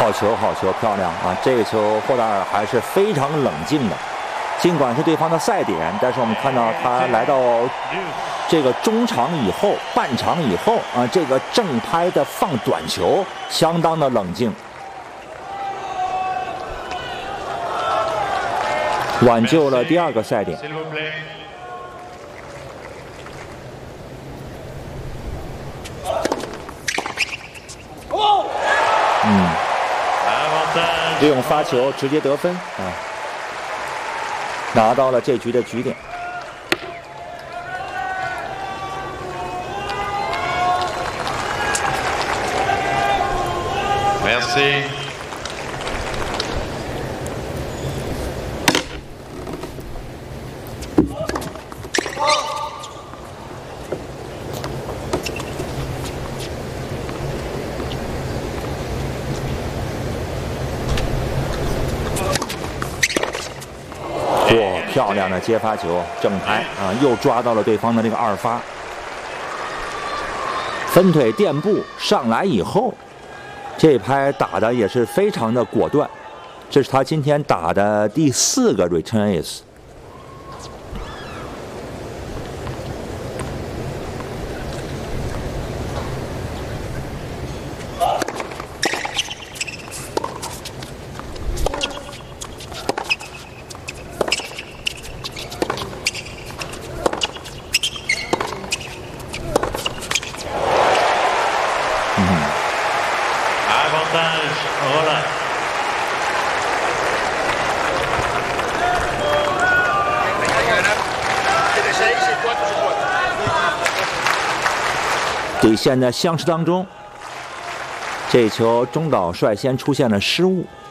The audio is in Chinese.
好球，好球，漂亮啊！这个球霍达尔还是非常冷静的，尽管是对方的赛点，但是我们看到他来到这个中场以后、半场以后啊，这个正拍的放短球相当的冷静，挽救了第2个赛点。利用发球直接得分啊，拿到了这局的局点。 Merci。 漂亮的接发球，正拍啊，又抓到了对方的这个2发，分腿垫步上来以后，这拍打的也是非常的果断，这是他今天打的第4个 return ace。底线的相持当中，这球中岛率先出现了失误。